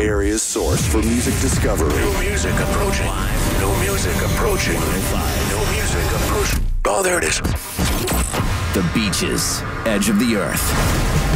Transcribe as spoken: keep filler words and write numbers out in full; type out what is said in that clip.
Bay Area's source for music discovery. No music approaching. No music approaching. No music approaching. Oh, there it is. The Beaches, Edge of the Earth.